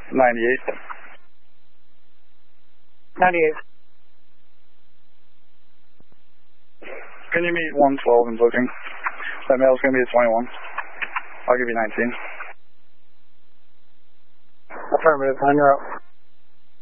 98. 98. Can you meet 112 in booking? That male's going to be at 21. I'll give you 19. Affirmative. On your route.